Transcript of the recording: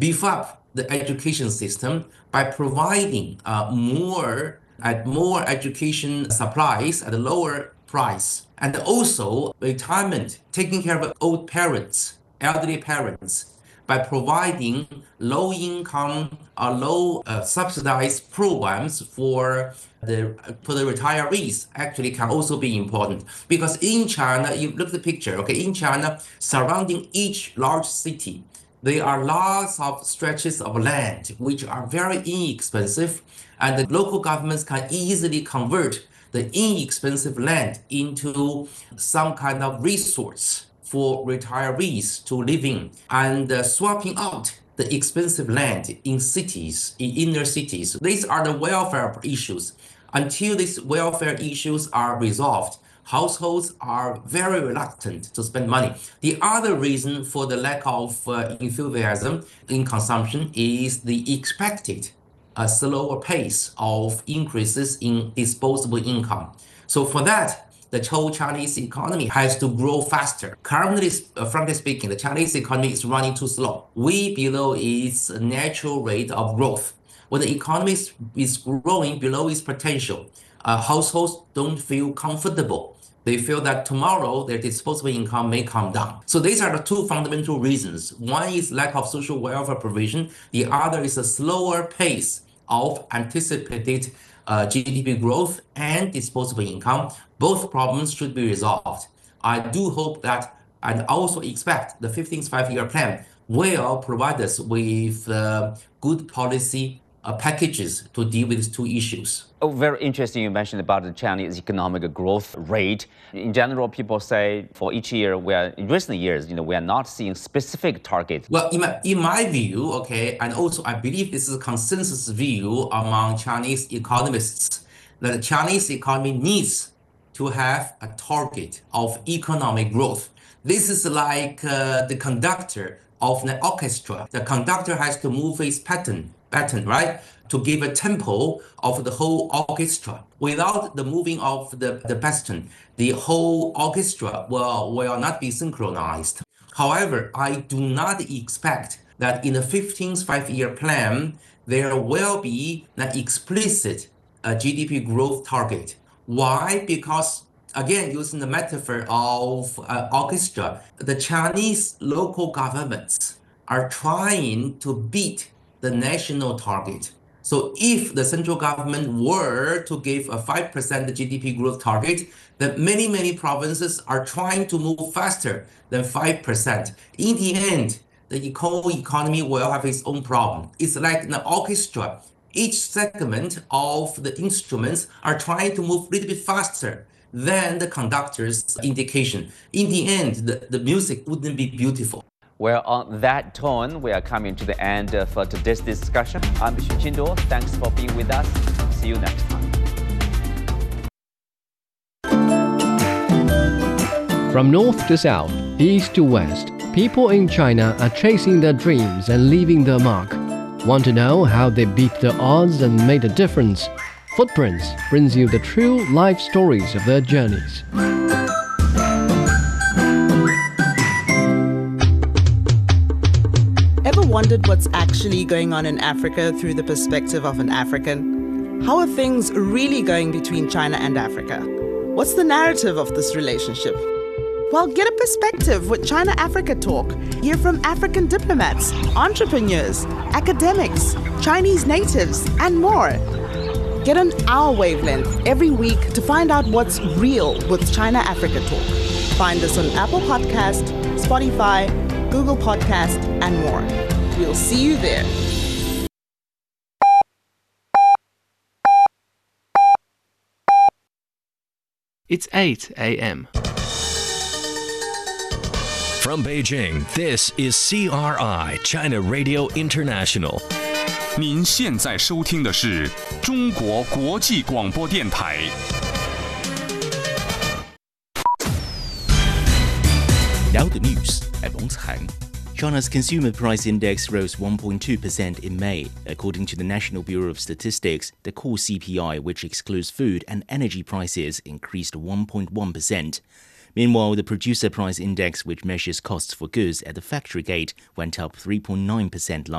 beef up the education system by providing more education supplies at a lower price, and also retirement, taking care of old parents, elderly parents, by providing low-income or low subsidized programs for the retirees actually can also be important. Because in China, you look at the picture, okay, in China, surrounding each large city, there are lots of stretches of land which are very inexpensive, and the local governments can easily convert the inexpensive land into some kind of resource for retirees to live in, and swapping out the expensive land in cities, in inner cities. These are the welfare issues. Until these welfare issues are resolved, households are very reluctant to spend money. The other reason for the lack of enthusiasm in consumption is the expected slower pace of increases in disposable income. So for that, the whole Chinese economy has to grow faster. Currently, frankly speaking, the Chinese economy is running too slow, way below its natural rate of growth. When the economy is growing below its potential, households don't feel comfortable. They feel that tomorrow their disposable income may come down. So these are the two fundamental reasons. One is lack of social welfare provision. The other is a slower pace of anticipated GDP growth and disposable income. Both problems should be resolved. I do hope that, and also expect, the 15th five-year plan will provide us with good policy packages to deal with these two issues. Oh, very interesting. You mentioned about the Chinese economic growth rate. In general, people say for each year, in recent years, we are not seeing specific targets. Well, in my view, okay, and also I believe this is a consensus view among Chinese economists, that the Chinese economy needs to have a target of economic growth. This is like the conductor of an orchestra. The conductor has to move his pattern, right, to give a tempo of the whole orchestra. Without the moving of the baton, the whole orchestra will not be synchronized. However, I do not expect that in the 15th five-year plan, there will be an explicit GDP growth target. Why? Because, again, using the metaphor of orchestra, the Chinese local governments are trying to beat the national target. So if the central government were to give a 5% GDP growth target, then many provinces are trying to move faster than 5%. In the end, the whole economy will have its own problem. It's like an orchestra. Each segment of the instruments are trying to move a little bit faster than the conductor's indication. In the end, the music wouldn't be beautiful. Well, on that tone, we are coming to the end of today's discussion. I'm Xu Qingduo. Thanks for being with us. See you next time. From north to south, east to west, people in China are chasing their dreams and leaving their mark. Want to know how they beat the odds and made a difference? Footprints brings you the true life stories of their journeys. Ever wondered what's actually going on in Africa through the perspective of an African? How are things really going between China and Africa? What's the narrative of this relationship? Well, get a perspective with China Africa Talk. Hear from African diplomats, entrepreneurs, academics, Chinese natives, and more. Get on our wavelength every week to find out what's real with China Africa Talk. Find us on Apple Podcast, Spotify, Google Podcast, and more. We'll see you there. It's 8 a.m. From Beijing, this is CRI, China Radio International. 您现在收听的是中国国际广播电台。 Now the news at Bongshan. China's consumer price index rose 1.2% in May. According to the National Bureau of Statistics, the core CPI, which excludes food and energy prices, increased 1.1%. Meanwhile, the producer price index, which measures costs for goods at the factory gate, went up 3.9%